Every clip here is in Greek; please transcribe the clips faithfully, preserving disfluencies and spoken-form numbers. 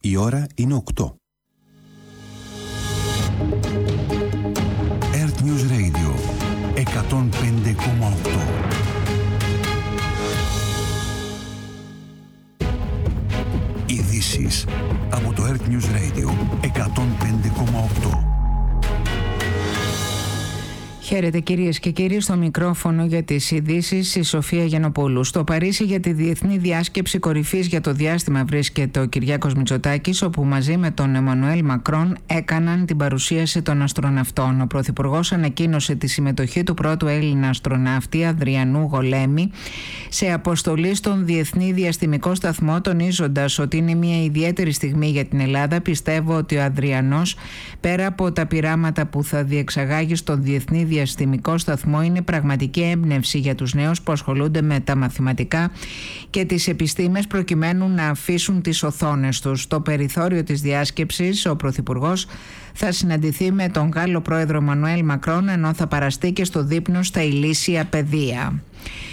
Η ώρα είναι οκτώ. Earth News Radio εκατόν πέντε κόμμα οκτώ. Ειδήσεις από το Earth News Radio εκατόν πέντε κόμμα οκτώ. Χαίρετε κυρίες και κύριοι, στο μικρόφωνο για τις ειδήσεις η Σοφία Γιαννοπούλου. Στο Παρίσι για τη Διεθνή Διάσκεψη Κορυφής για το Διάστημα βρίσκεται ο Κυριάκος Μητσοτάκης, όπου μαζί με τον Εμμανουέλ Μακρόν έκαναν την παρουσίαση των αστροναυτών. Ο Πρωθυπουργός ανακοίνωσε τη συμμετοχή του πρώτου Έλληνα αστροναύτη Αδριανού Γολέμη σε αποστολή στον Διεθνή Διαστημικό Σταθμό, τονίζοντας ότι είναι μια ιδιαίτερη στιγμή για την Ελλάδα. Πιστεύω ότι ο Αδριανός, πέρα από τα πειράματα που θα διεξαγάγει στον Διεθνή Διαστημικό Σταθμό, είναι πραγματική έμπνευση για τους νέους που ασχολούνται με τα μαθηματικά και τις επιστήμες, προκειμένου να αφήσουν τις οθόνες τους. Στο περιθώριο της διάσκεψης, ο Πρωθυπουργός θα συναντηθεί με τον Γάλλο πρόεδρο Εμμανουέλ Μακρόν, ενώ θα παραστεί και στο δείπνο στα ηλίσια παιδεία.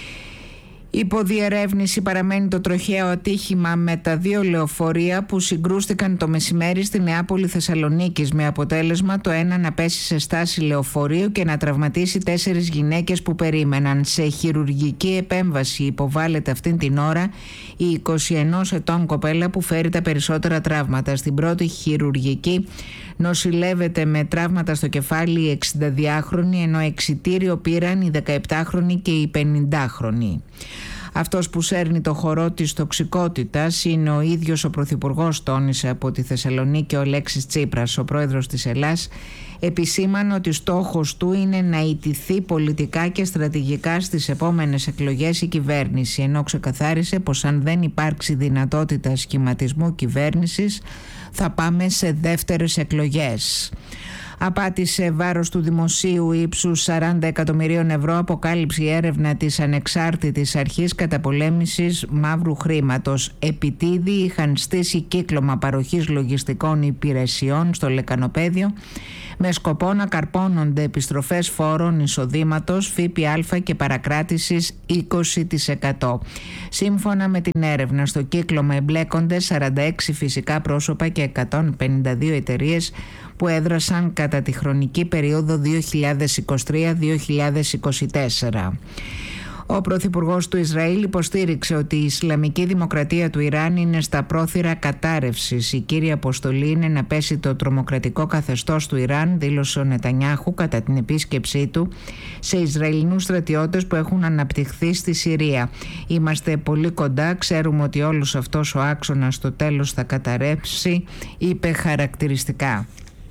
Υπό διερεύνηση παραμένει το τροχαίο ατύχημα με τα δύο λεωφορεία που συγκρούστηκαν το μεσημέρι στη Νεάπολη Θεσσαλονίκης, με αποτέλεσμα το ένα να πέσει σε στάση λεωφορείου και να τραυματίσει τέσσερις γυναίκες που περίμεναν. Σε χειρουργική επέμβαση υποβάλλεται αυτήν την ώρα η είκοσι ενός ετών κοπέλα που φέρει τα περισσότερα τραύματα. Στην πρώτη χειρουργική νοσηλεύεται με τραύματα στο κεφάλι η εξηνταδυάχρονη, ενώ εξιτήριο πήραν η δεκαεπτάχρονη και η πενηντάχρονη. Αυτός που σέρνει το χορό της τοξικότητας είναι ο ίδιος ο Πρωθυπουργός, τόνισε από τη Θεσσαλονίκη ο Αλέξης Τσίπρας. Ο πρόεδρος της Ελλάς επισήμανε ότι στόχος του είναι να ιτηθεί πολιτικά και στρατηγικά στις επόμενες εκλογές η κυβέρνηση, ενώ ξεκαθάρισε πως αν δεν υπάρξει δυνατότητα σχηματισμού κυβέρνησης θα πάμε σε δεύτερες εκλογές. Απάτησε βάρος του δημοσίου ύψους σαράντα εκατομμυρίων ευρώ, αποκάλυψε η έρευνα της Ανεξάρτητης Αρχής Καταπολέμησης Μαύρου Χρήματος. Επιτίδη είχαν στήσει κύκλωμα παροχής λογιστικών υπηρεσιών στο λεκανοπέδιο με σκοπό να καρπώνονται επιστροφές φόρων εισοδήματος, ΦΠΑ και παρακράτησης είκοσι τοις εκατό. Σύμφωνα με την έρευνα, στο κύκλωμα εμπλέκονται σαράντα έξι φυσικά πρόσωπα και εκατόν πενήντα δύο εταιρείες που έδρασαν κατά τη χρονική περίοδο δύο χιλιάδες είκοσι τρία με δύο χιλιάδες είκοσι τέσσερα. Ο Πρωθυπουργός του Ισραήλ υποστήριξε ότι η Ισλαμική Δημοκρατία του Ιράν είναι στα πρόθυρα κατάρρευσης. Η κύρια αποστολή είναι να πέσει το τρομοκρατικό καθεστώς του Ιράν, δήλωσε ο Νετανιάχου κατά την επίσκεψή του σε Ισραηλινούς στρατιώτες που έχουν αναπτυχθεί στη Συρία. Είμαστε πολύ κοντά, ξέρουμε ότι όλος αυτός ο άξονας στο τέλος θα καταρρεύσει, είπε χαρακτηριστικά.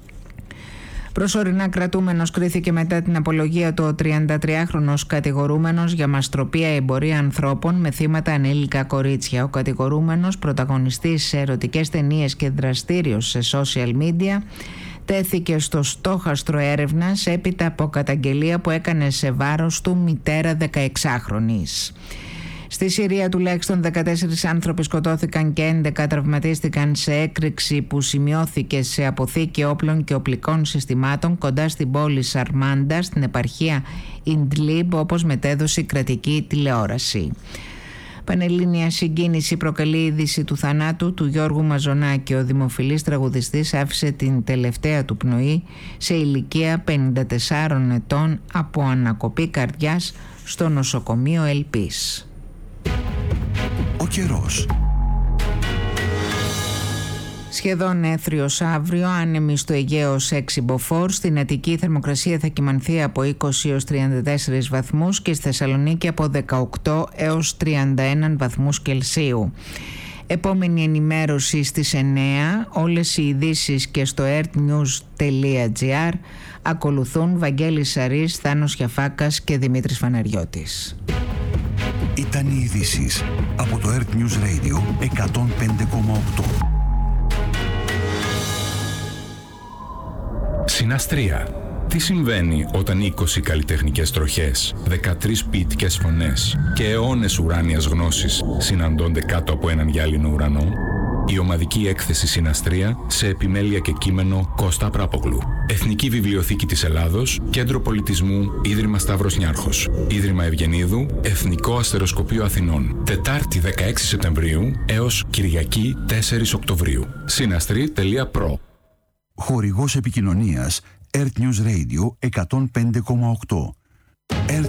Προσωρινά κρατούμενος κρίθηκε μετά την απολογία του ο τριαντατριάχρονος κατηγορούμενος για μαστροπία, εμπορία ανθρώπων με θύματα ανήλικα κορίτσια. Ο κατηγορούμενος, πρωταγωνιστής σε ερωτικές ταινίες και δραστήριος σε social media, τέθηκε στο στόχαστρο έρευνας έπειτα από καταγγελία που έκανε σε βάρος του μητέρα δεκαεξάχρονης. Στη Συρία τουλάχιστον δεκατέσσερις άνθρωποι σκοτώθηκαν και έντεκα τραυματίστηκαν σε έκρηξη που σημειώθηκε σε αποθήκη όπλων και οπλικών συστημάτων κοντά στην πόλη Σαρμάντα στην επαρχία Ιντλίμπ, όπως μετέδωσε η κρατική τηλεόραση. Πανελλήνια συγκίνηση προκαλεί η είδηση του θανάτου του Γιώργου Μαζονάκη. Ο δημοφιλής τραγουδιστής άφησε την τελευταία του πνοή σε ηλικία πενήντα τεσσάρων ετών από ανακοπή καρδιάς στο νοσοκομείο Ελπής. Ο καιρός. Σχεδόν έθριος αύριο, άνεμη στο Αιγαίο ως έξι μποφόρ. Στην Αττική η θερμοκρασία θα κυμανθεί από είκοσι έως τριάντα τέσσερις βαθμούς και στη Θεσσαλονίκη από δεκαοκτώ έως τριάντα ένα βαθμούς Κελσίου. Επόμενη ενημέρωση στις εννέα. Όλες οι ειδήσεις και στο earthnews τελεία gr. Ακολουθούν Βαγγέλης Σαρής, Θάνος Γιαφάκας και Δημήτρης Φαναριώτης. Ήταν οι ειδήσεις από το Earth News Radio εκατόν πέντε κόμμα οκτώ. Συναστρία. Τι συμβαίνει όταν είκοσι καλλιτεχνικές τροχές, δεκατρείς ποιητικές φωνές και αιώνες ουράνιας γνώσης συναντώνται κάτω από έναν γυάλινο ουρανό? Η ομαδική έκθεση Συναστρία σε επιμέλεια και κείμενο Κώστα Πράπογλου. Εθνική Βιβλιοθήκη της Ελλάδος, Κέντρο Πολιτισμού, Ίδρυμα Σταύρος Νιάρχος. Ίδρυμα Ευγενίδου, Εθνικό Αστεροσκοπείο Αθηνών. Τετάρτη δεκαέξι Σεπτεμβρίου έως Κυριακή τέσσερις Οκτωβρίου. Συναστρή τελεία προ. Χορηγός επικοινωνίας Earth News Radio εκατόν πέντε κόμμα οκτώ. Earth